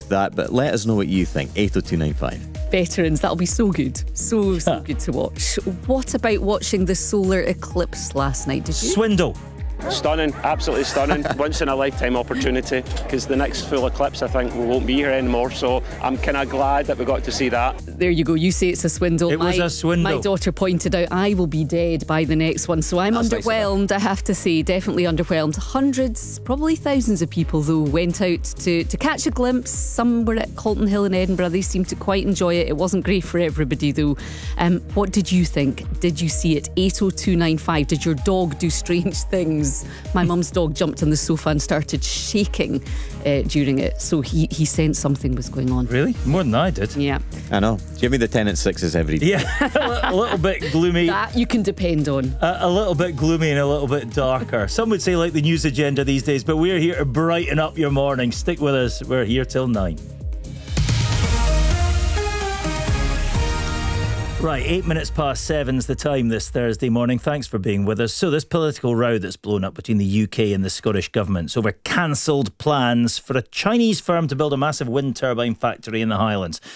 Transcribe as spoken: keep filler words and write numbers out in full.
that, but let us know what you think. eight oh two nine five. Veterans, that'll be so good. So, so good to watch. What about watching the solar eclipse last night? Did you? Swindle. Stunning, absolutely stunning. Once in a lifetime opportunity, because the next full eclipse, I think, we won't be here anymore. So I'm kind of glad that we got to see that. There you go. You say it's a swindle. It my, was a swindle. My daughter pointed out I will be dead by the next one. So I'm That's underwhelmed, I have to say. Definitely underwhelmed. Hundreds, probably thousands of people, though, went out to, to catch a glimpse. Some were at Calton Hill in Edinburgh. They seemed to quite enjoy it. It wasn't great for everybody, though. Um, what did you think? Did you see it? eight oh two nine five. Did your dog do strange things? My mum's dog jumped on the sofa and started shaking uh, during it. So he, he sensed something was going on. Really? More than I did. Yeah. I know. Give me the ten and sixes every day. Yeah, a little bit gloomy. That you can depend on. A, a little bit gloomy and a little bit darker. Some would say like the news agenda these days, but we're here to brighten up your morning. Stick with us. We're here till nine. Right, eight minutes past seven's the time this Thursday morning. Thanks for being with us. So this political row that's blown up between the U K and the Scottish governments over cancelled plans for a Chinese firm to build a massive wind turbine factory in the Highlands.